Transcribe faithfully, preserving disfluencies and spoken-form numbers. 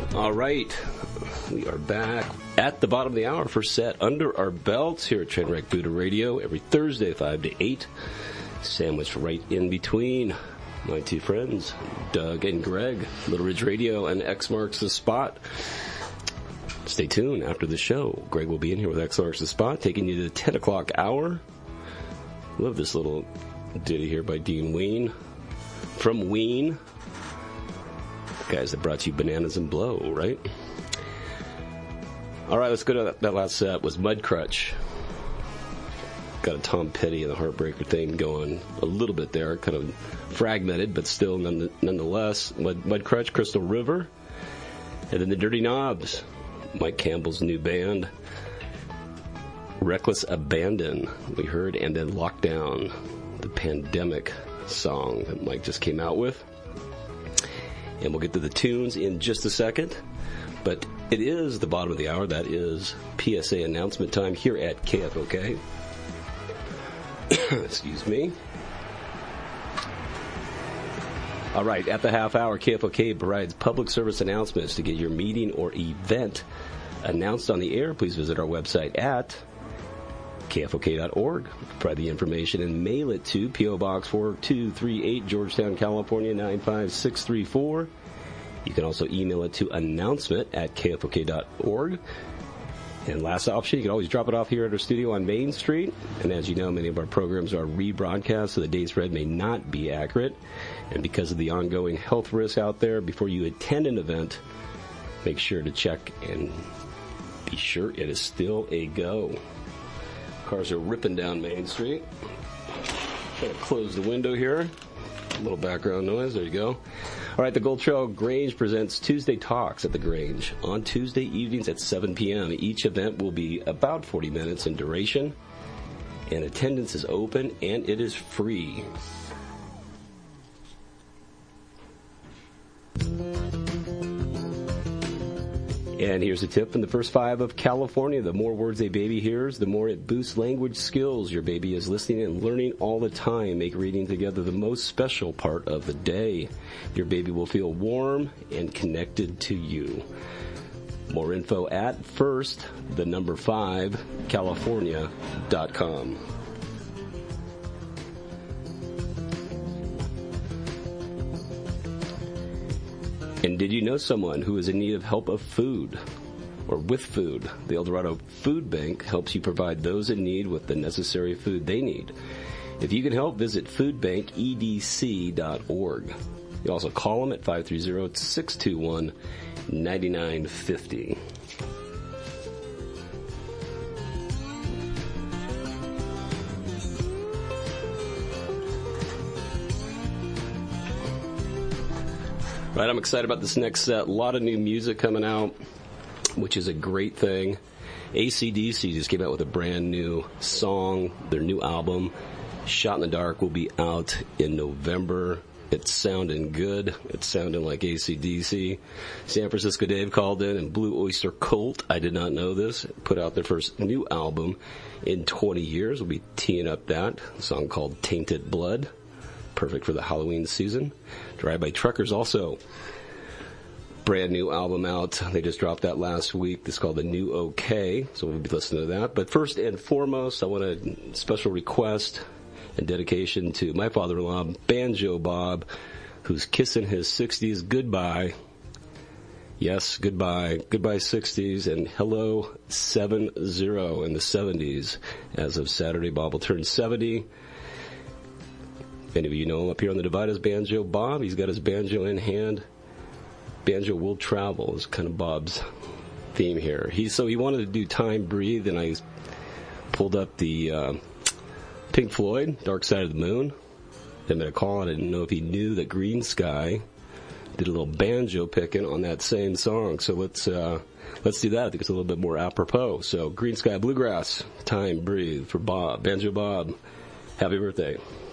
All right, we are back at the bottom of the hour. First set under our belts here at Trainwreck Buddha Radio every Thursday, five to eight. Sandwiched right in between my two friends, Doug and Greg, Little Ridge Radio and X Marks the Spot. Stay tuned after the show. Greg will be in here with X Marks the Spot, taking you to the ten o'clock hour. Love this little ditty here by Dean Ween. From Ween. Guys that brought you Bananas and Blow, right? All right, let's go to that, that last set was Mudcrutch. Got a Tom Petty and the Heartbreaker thing going a little bit there, kind of fragmented, but still none, nonetheless. Mud, Mudcrutch, Crystal River, and then the Dirty Knobs, Mike Campbell's new band, Reckless Abandon, we heard, and then Lockdown, the Pandemic song that Mike just came out with. And we'll get to the tunes in just a second. But it is the bottom of the hour. That is P S A announcement time here at K F O K. Excuse me. All right, at the half hour, K F O K provides public service announcements. To get your meeting or event announced on the air, please visit our website at K F O K dot org. Provide the information and mail it to P O. Box four two three eight, Georgetown, California, nine five six three four. You can also email it to announcement at K F O K dot org. And last option, you can always drop it off here at our studio on Main Street. And as you know, many of our programs are rebroadcast, so the dates read may not be accurate. And because of the ongoing health risks out there, before you attend an event, make sure to check and be sure it is still a go. Cars are ripping down Main Street. Gotta close the window here. A little background noise. There you go. All right, the Gold Trail Grange presents Tuesday Talks at the Grange on Tuesday evenings at seven p.m. Each event will be about forty minutes in duration, and attendance is open and it is free. And here's a tip from the First Five of California. The more words a baby hears, the more it boosts language skills. Your baby is listening and learning all the time. Make reading together the most special part of the day. Your baby will feel warm and connected to you. More info at first, the number five, California dot com. And did you know someone who is in need of help of food or with food? The El Dorado Food Bank helps you provide those in need with the necessary food they need. If you can help, visit food bank e d c dot org. You also call them at five three zero, six two one, nine nine five zero. Right, I'm excited about this next set. A lot of new music coming out, which is a great thing. A C D C just came out with a brand new song. Their new album, Shot in the Dark, will be out in November. It's sounding good. It's sounding like A C D C. San Francisco Dave called in, and Blue Oyster Cult, I did not know this, put out their first new album in twenty years. We'll be teeing up that. A song called Tainted Blood. Perfect for the Halloween season. Drive-By Truckers also. Brand new album out. They just dropped that last week. It's called The New OK, so we'll be listening to that. But first and foremost, I want a special request and dedication to my father-in-law, Banjo Bob, who's kissing his sixties goodbye. Yes, goodbye. Goodbye sixties, and hello seven zero in the seventies. As of Saturday, Bob will turn seventy. If any of you know him up here on the Divide as Banjo Bob, he's got his banjo in hand. Banjo will travel is kind of Bob's theme here. He so he wanted to do Time Breathe, and I pulled up the uh, Pink Floyd, Dark Side of the Moon. I made a call, and I didn't know if he knew that Green Sky did a little banjo picking on that same song. So let's uh, let's do that. I think it's a little bit more apropos. So Green Sky Bluegrass, Time Breathe for Bob, Banjo Bob. Happy birthday.